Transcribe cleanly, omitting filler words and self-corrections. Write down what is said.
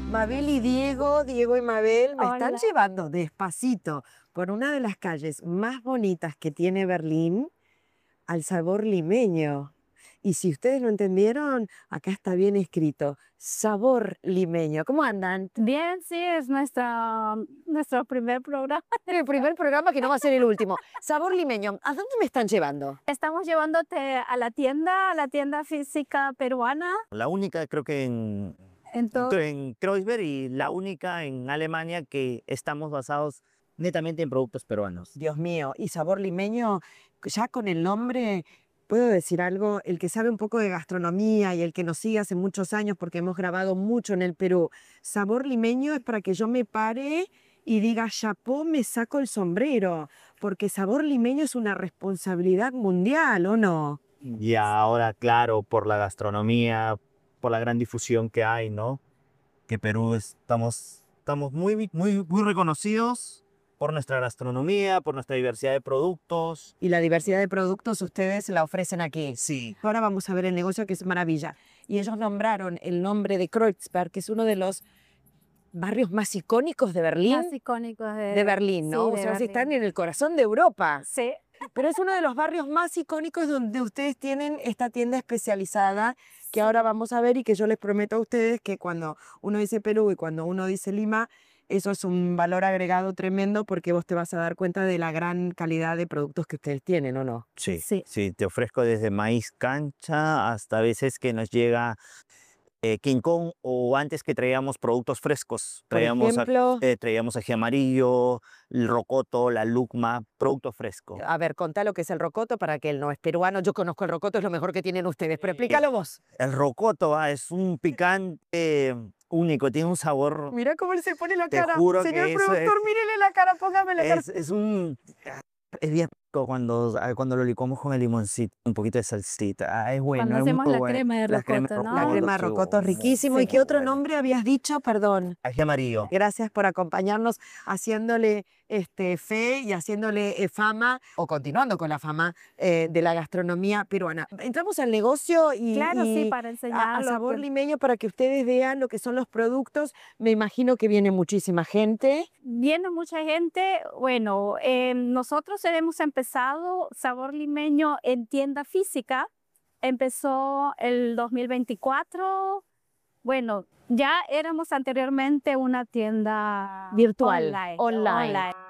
Mabel y Diego, Diego y Mabel, me están Hola. llevando despacito por una de las calles más bonitas que tiene Berlín al sabor limeño. Y si ustedes lo entendieron, acá está bien escrito, sabor limeño. ¿Cómo andan? Bien, sí, es nuestro primer programa. El primer programa que no va a ser el último. Sabor limeño, ¿a dónde me están llevando? Estamos llevándote a la tienda física peruana. La única creo que en Kreuzberg y la única en Alemania que estamos basados netamente en productos peruanos. Dios mío, y sabor limeño, ya con el nombre, puedo decir algo, el que sabe un poco de gastronomía y el que nos sigue hace muchos años porque hemos grabado mucho en el Perú, sabor limeño es para que yo me pare y diga, chapó, me saco el sombrero, porque sabor limeño es una responsabilidad mundial, ¿o no? Y ahora, claro, por la gastronomía, por la gran difusión que hay, ¿no? Que Perú estamos muy reconocidos por nuestra gastronomía, por nuestra diversidad de productos. Y la diversidad de productos ustedes la ofrecen aquí. Sí. Ahora vamos a ver el negocio, que es maravilla. Y ellos nombraron el nombre de Kreuzberg, que es uno de los barrios más icónicos de Berlín. Más icónicos De Berlín, ¿no? Sí, O de sea, si Berlín. están en el corazón de Europa. Sí. Pero es uno de los barrios más icónicos donde ustedes tienen esta tienda especializada que ahora vamos a ver y que yo les prometo a ustedes que cuando uno dice Perú y cuando uno dice Lima, eso es un valor agregado tremendo porque vos te vas a dar cuenta de la gran calidad de productos que ustedes tienen, ¿o no? Sí, Sí. sí, te ofrezco desde maíz cancha hasta a veces que nos llega King Kong, o antes que traíamos productos frescos. Por ejemplo, Traíamos ají amarillo, el rocoto, la lucma, producto fresco. a ver, contá lo que es el rocoto para que él no es peruano. Yo conozco el rocoto, es lo mejor que tienen ustedes, pero explícalo vos. El rocoto es un picante único, tiene un sabor. Mira cómo él se pone la Te cara. juro Señor que eso productor, mírele la cara, póngame la cara. es bien rico cuando lo licuamos con el limoncito, un poquito de salsita. Es bueno, Cuando es hacemos muy la bueno. crema de La crema rocoto, ¿no? La crema de sí, rocoto es riquísimo. Sí. ¿Y qué otro bueno. nombre habías dicho? Perdón. Ají amarillo. Gracias por acompañarnos, haciéndole fe y haciéndole fama, o continuando con la fama de la gastronomía peruana. Entramos al negocio y, Claro, sí, y para a enseñar lo sabor que- limeño para que ustedes vean lo que son los productos. Me imagino que viene muchísima gente. Viene mucha gente. Bueno, nosotros hemos empezado Sabor Limeño en tienda física. Empezó el 2024. Bueno, ya éramos anteriormente una tienda Virtual, online. online.